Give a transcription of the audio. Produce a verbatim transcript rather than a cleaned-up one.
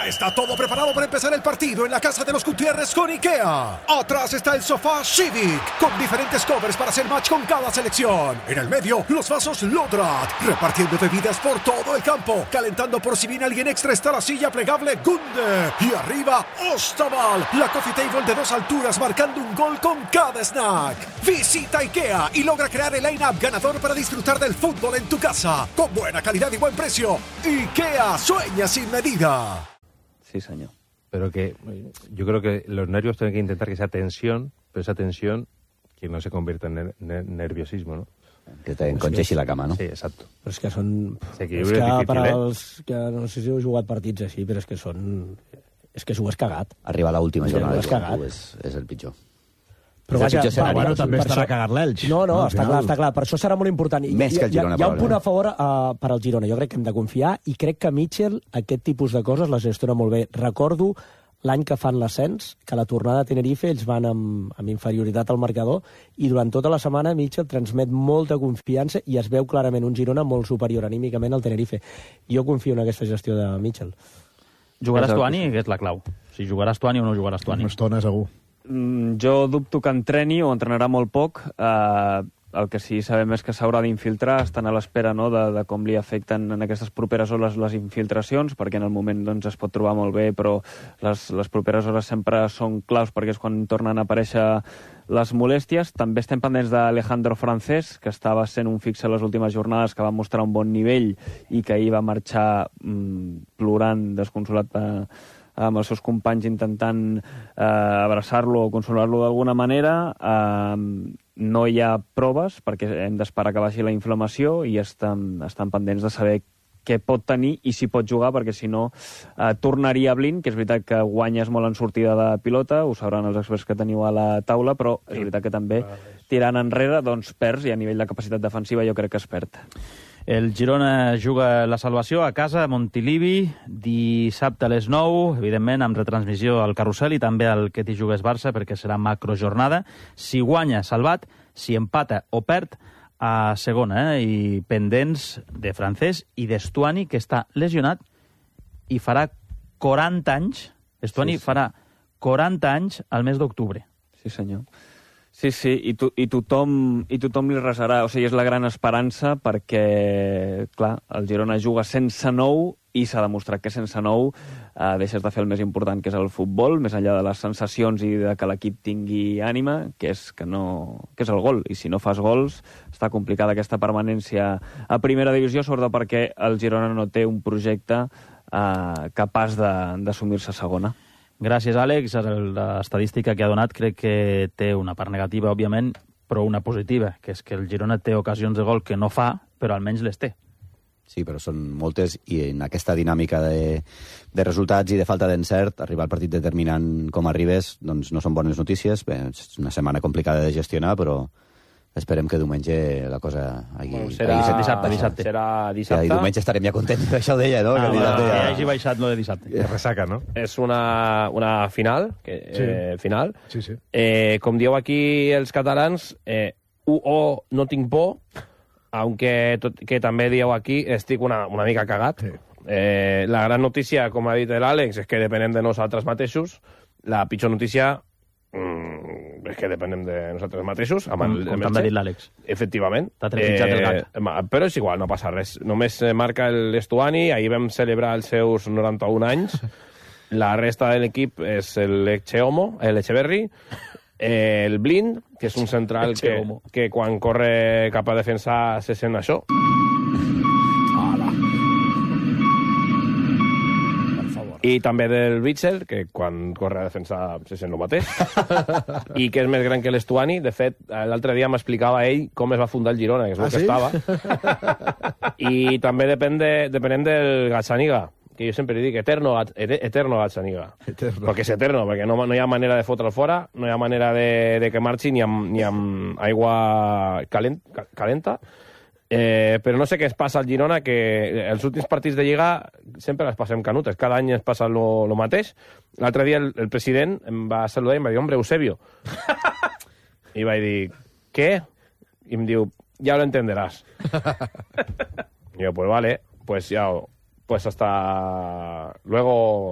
Ya está todo preparado para empezar el partido en la casa de los Gutiérrez con IKEA. Atrás está el sofá Civic, con diferentes covers para hacer match con cada selección. En el medio, los vasos Lodrat, repartiendo bebidas por todo el campo. Calentando por si viene alguien extra está la silla plegable Gunde. Y arriba, Ostaval, la coffee table de dos alturas marcando un gol con cada snack. Visita IKEA y logra crear el line-up ganador para disfrutar del fútbol en tu casa. Con buena calidad y buen precio. IKEA, sueña sin medida. Sí, señor. Pero que yo creo que los nervios tienen que intentar que sea tensión, pero esa tensión que no se convierta en ner ner nerviosismo, ¿no? Que t'enconxeixi la cama, no? Sí, exacto. Però és que són... Sí, que és és que difícil, per eh? als que no sé si heu jugat partits així, però és que són... És que s'ho has cagat. Arribar a l'última Ja jornada ho has de cagat. tu és, és el pitjor. Però és el vaja, pitjor escenari. va, Bueno, també per estarà això- cagat l'Elx. No, no, Al està final. clar, està clar. Per això serà molt important. I Més que el hi ha- Girona, Hi ha un punt probablement. a favor uh, per al Girona. Jo crec que hem de confiar i crec que Mitchell aquest tipus de coses les gestiona molt bé. Recordo l'any que fan l'ascens, que a la tornada a Tenerife ells van amb, amb inferioritat al marcador i durant tota la setmana Mitchell transmet molta confiança i es veu clarament un Girona molt superior anímicament al Tenerife. Jo confio en aquesta gestió de Mitchell. Jugaràs Tuani, que és la clau. Si jugaràs Tuani o no jugaràs Tuani. Una estona, segur. Mm, jo dubto que entreni o entrenarà molt poc. Eh, el que sí sabem és que s'haurà d'infiltrar, estan a l'espera, no?, de, de com li afecten en aquestes properes hores les infiltracions, perquè en el moment doncs, es pot trobar molt bé, però les, les properes hores sempre són claus perquè és quan tornen a aparèixer les molèsties. També estem pendents d'Alejandro Francés, que estava sent un fixe a les últimes jornades, que va mostrar un bon nivell i que ahir va marxar mm, plorant, desconsolat eh, amb els seus companys intentant eh, abraçar-lo o consolar-lo d'alguna manera. Eh, no hi ha proves perquè hem d'esperar que baixi la inflamació i estan, estan pendents de saber què pot tenir i si pot jugar, perquè si no eh, tornaria a Blin, que és veritat que guanyes molt en sortida de pilota, ho sabran els experts que teniu a la taula, però és veritat que també tirant enrere doncs perds i a nivell de capacitat defensiva jo crec que es perd. El Girona juga la salvació a casa, a Montilivi, dissabte a les nou, evidentment amb retransmissió al Carrusel i també al Que t'hi jugues Barça, perquè serà macrojornada. Si guanya, salvat; si empata o perd, a segona, eh? I pendents de Francés i d'Estuani, que està lesionat i farà quaranta anys. Estuani sí, sí. farà quaranta anys al mes d'octubre. Sí, senyor. Sí, sí, i, to i, tothom, i tothom li resarà. O sigui, és la gran esperança perquè, clar, el Girona juga sense nou i s'ha demostrat que sense nou eh, deixes de fer el més important, que és el futbol, més enllà de les sensacions i de que l'equip tingui ànima, que és, que, no, que és el gol. I si no fas gols, està complicada aquesta permanència a primera divisió, sobretot perquè el Girona no té un projecte eh, capaç d'assumir-se a segona. Gràcies, Àlex. L'estadística que ha donat crec que té una part negativa, òbviament, però una positiva, que és que el Girona té ocasions de gol que no fa, però almenys les té. Sí, però són moltes, i en aquesta dinàmica de, de resultats i de falta d'encert, arribar al partit determinant com arribes, doncs no són bones notícies. Bé, és una setmana complicada de gestionar, però esperem que diumenge la cosa... Hagi, Bueno, serà, hagi dissabte, dissabte. serà Ja, dissabte. I diumenge estarem ja contents, això ho deia, no? Ah, que va, dissabte que ja... hagi baixat lo de dissabte. Que resaca, no? És una, una final, que, Sí. eh, final. Sí, sí. Eh, com dieu aquí els catalans, eh, u o no tinc por, aunque tot, que també dieu aquí, estic una, una mica cagat. Sí. Eh, la gran notícia, com ha dit l'Àlex, és que depenem de nosaltres mateixos. La pitjor notícia mm, és que depenem de nosaltres mateixos. Amb Com, el, com amb el també ha Che. dit l'Àlex. Efectivament. T'ha trepitjat el gat. Eh, però és igual, no passa res. Només eh, marca l'Estuani, ahir vam celebrar els seus noranta-un anys. La resta de l'equip és l'Echeomo, l'Echeverri, eh, el Blind, que és un central que, Echeomo. que quan corre cap a defensar se sent això. I també del Bitzel, que quan corre a defensar se sent el mateix. I que és més gran que l'Estuani. De fet, l'altre dia m'explicava ell com es va fundar el Girona, que és el Ah, que sí? estava. I també depèn de, depenem del Gazzaniga, que jo sempre li dic eterno, eterno Gazzaniga. Eterno. Perquè és eterno, perquè no, no hi ha manera de fotre'l fora, no hi ha manera de, de que marxi ni amb, ni amb aigua calent, calenta. Eh, però no sé què es passa al Girona, que els últims partits de Lliga sempre les passem canutes, cada any es passa lo, lo mateix. L'altre dia el, el president em va saludar i em va dir, hombre, Eusebio. I vaig dir, què? I em diu, ya lo entenderás. I jo, pues vale, pues ya, pues hasta luego.